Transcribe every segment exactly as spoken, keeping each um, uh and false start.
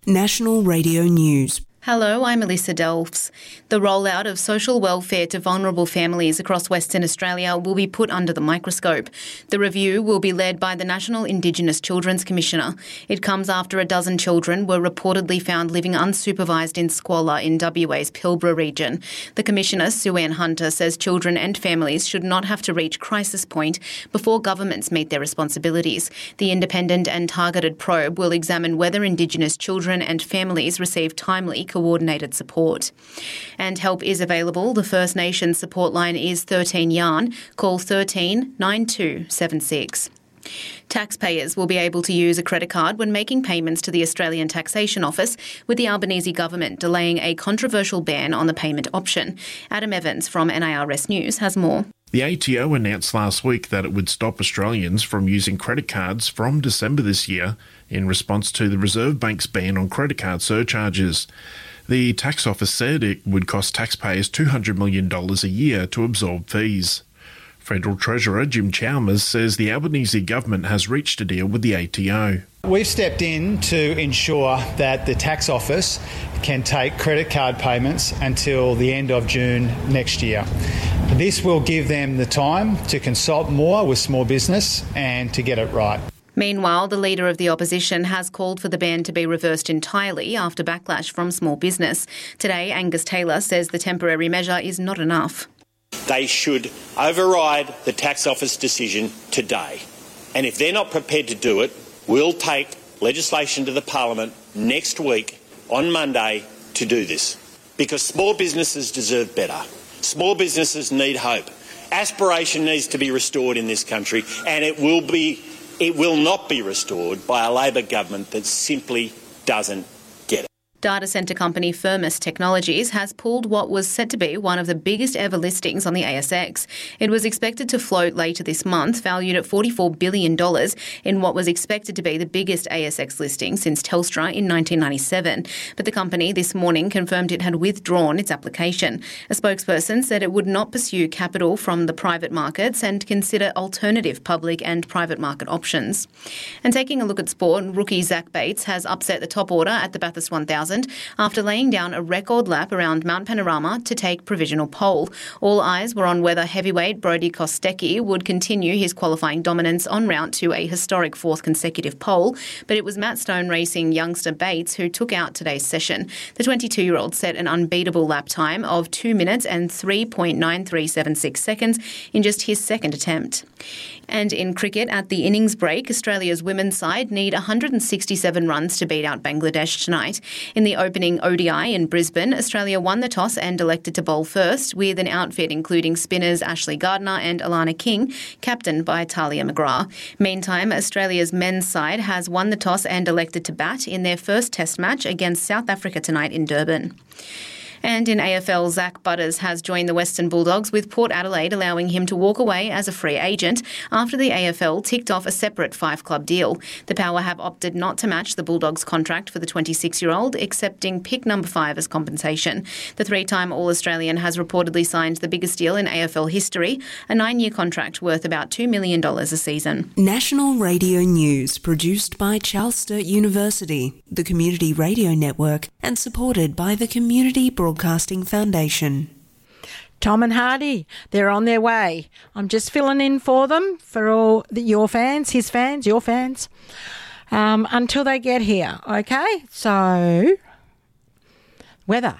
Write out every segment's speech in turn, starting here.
National Radio News. Hello, I'm Alyssa Delfs. The rollout of social welfare to vulnerable families across Western Australia will be put under the microscope. The review will be led by the National Indigenous Children's Commissioner. It comes after a dozen children were reportedly found living unsupervised in squalor in W A's Pilbara region. The Commissioner, Sue-Ann Hunter, says children and families should not have to reach crisis point before governments meet their responsibilities. The independent and targeted probe will examine whether Indigenous children and families receive timely coordinated support. And help is available. The First Nations support line is thirteen yarn. Call thirteen nine two seven six. Taxpayers will be able to use a credit card when making payments to the Australian Taxation Office, with the Albanese government delaying a controversial ban on the payment option. Adam Evans from N I R S News has more. The A T O announced last week that it would stop Australians from using credit cards from December this year in response to the Reserve Bank's ban on credit card surcharges. The tax office said it would cost taxpayers two hundred million dollars a year to absorb fees. Federal Treasurer Jim Chalmers says the Albanese government has reached a deal with the A T O. We've stepped in to ensure that the tax office can take credit card payments until the end of June next year. This will give them the time to consult more with small business and to get it right. Meanwhile, the Leader of the Opposition has called for the ban to be reversed entirely after backlash from small business. Today, Angus Taylor says the temporary measure is not enough. They should override the tax office decision today. And if they're not prepared to do it, we'll take legislation to the Parliament next week on Monday to do this. Because small businesses deserve better. Small businesses need hope. Aspiration needs to be restored in this country, and it will be, it will not be restored by a Labor government that simply doesn't get it. Data centre company Firmus Technologies has pulled what was set to be one of the biggest ever listings on the A S X. It was expected to float later this month, valued at forty-four billion dollars in what was expected to be the biggest A S X listing since Telstra in nineteen ninety-seven. But the company this morning confirmed it had withdrawn its application. A spokesperson said it would not pursue capital from the private markets and consider alternative public and private market options. And taking a look at sport, rookie Zach Bates has upset the top order at the Bathurst one thousand after laying down a record lap around Mount Panorama to take provisional pole. All eyes were on whether heavyweight Brody Kostecki would continue his qualifying dominance en route to a historic fourth consecutive pole, but it was Matt Stone Racing youngster Bates who took out today's session. The twenty-two-year-old set an unbeatable lap time of two minutes and three point nine three seven six seconds in just his second attempt. And in cricket, at the innings break, Australia's women's side need one hundred sixty-seven runs to beat out Bangladesh tonight. In the opening O D I in Brisbane, Australia won the toss and elected to bowl first, with an outfit including spinners Ashley Gardner and Alana King, captained by Talia McGrath. Meantime, Australia's men's side has won the toss and elected to bat in their first test match against South Africa tonight in Durban. And in A F L, Zach Butters has joined the Western Bulldogs, with Port Adelaide allowing him to walk away as a free agent after the A F L ticked off a separate five-club deal. The Power have opted not to match the Bulldogs' contract for the twenty-six-year-old, accepting pick number five as compensation. The three-time All-Australian has reportedly signed the biggest deal in A F L history, a nine-year contract worth about two million dollars a season. National Radio News, produced by Charles Sturt University, the Community Radio Network, and supported by the Community Broadcasting Foundation. Tom and Hardy, they're on their way. I'm just filling in for them, for all the, your fans, his fans, your fans, um, until they get here, okay? So, weather.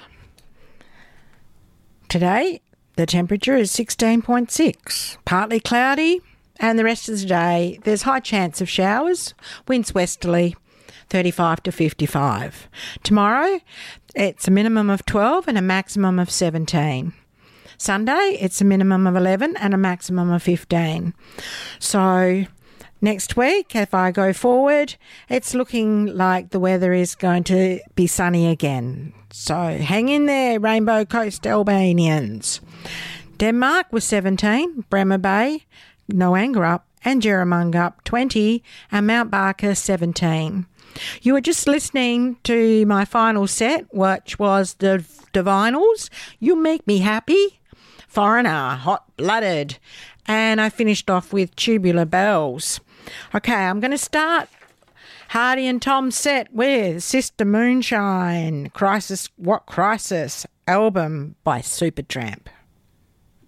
Today, the temperature is sixteen point six, partly cloudy, and the rest of the day, there's high chance of showers, winds westerly, thirty-five to fifty-five. Tomorrow, it's a minimum of twelve and a maximum of seventeen. Sunday, it's a minimum of eleven and a maximum of fifteen. So next week, if I go forward, it's looking like the weather is going to be sunny again. So hang in there, Rainbow Coast Albanians. Denmark was seventeen, Bremer Bay, Noanga up, and Jerramunga up twenty, and Mount Barker seventeen. You were just listening to my final set, which was the Divinals, You Make Me Happy, Foreigner, Hot Blooded, and I finished off with Tubular Bells. Okay, I'm going to start Hardy and Tom set with Sister Moonshine, Crisis, What Crisis, album by Supertramp.